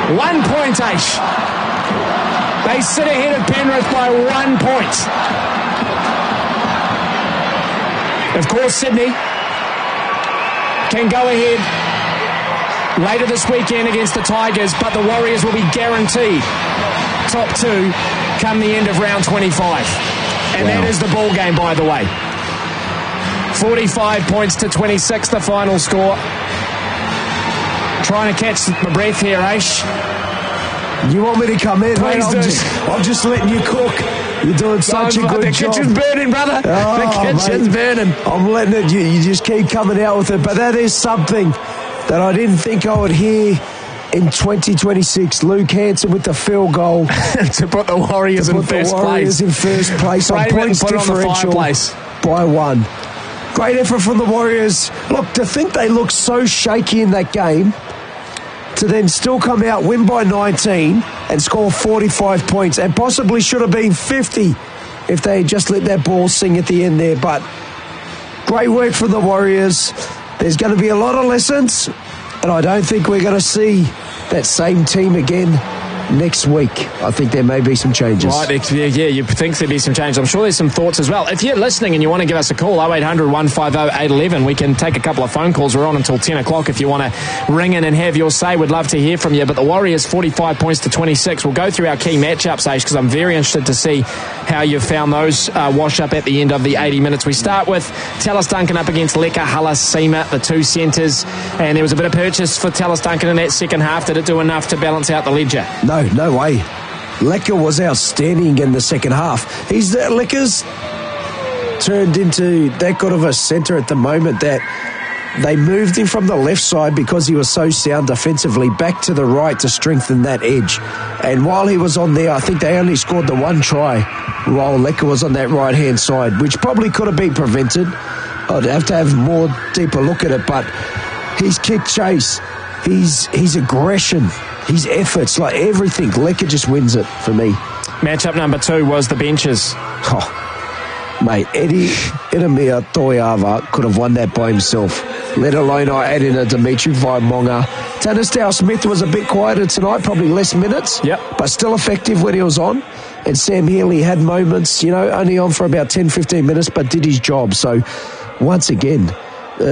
1 point, Aish. They sit ahead of Penrith by 1 point. Of course, Sydney can go ahead later this weekend against the Tigers, but the Warriors will be guaranteed top 2 come the end of round 25. And that is the ball game, by the way. 45 points to 26, the final score. Trying to catch my breath here, Aish. You want me to come in? Please do. I'm just letting you cook. You're doing such a good the job. The kitchen's burning, brother. Oh, the kitchen's burning. I'm letting it. You just keep coming out with it. But that is something that I didn't think I would hear in 2026. Luke Hanson with the field goal to put the Warriors in first place. In first place on points differential by 1. Great effort from the Warriors. Look, to think they looked so shaky in that game, to then still come out, win by 19 and score 45 points, and possibly should have been 50 if they had just let that ball sing at the end there. But great work from the Warriors. There's going to be a lot of lessons, and I don't think we're going to see that same team again next week. I think there may be some changes. Right, yeah, you think there'd be some changes. I'm sure there's some thoughts as well. If you're listening and you want to give us a call, 0800 150 811, we can take a couple of phone calls. We're on until 10 o'clock if you want to ring in and have your say. We'd love to hear from you. But the Warriors, 45 points to 26. We'll go through our key matchups, Aish, because I'm very interested to see how you found those wash up at the end of the 80 minutes. We start with Tallis Duncan up against Leka Halasima, the two centres. And there was a bit of purchase for Tallis Duncan in that second half. Did it do enough to balance out the ledger? No way. Leka was outstanding in the second half. Leka's turned into that good of a centre at the moment that they moved him from the left side because he was so sound defensively back to the right to strengthen that edge. And while he was on there, I think they only scored the 1 try while Leka was on that right-hand side, which probably could have been prevented. I'd have to have a more deeper look at it, but his kick chase, his aggression, his efforts, like everything, Leka just wins it for me. Matchup number 2 was the benches. Oh, mate, Edemir Toiava could have won that by himself, let alone I add in a Dimitri Vaimonga. Tanistau Smith was a bit quieter tonight, probably less minutes, but still effective when he was on. And Sam Healy had moments, only on for about 10-15 minutes, but did his job. So once again,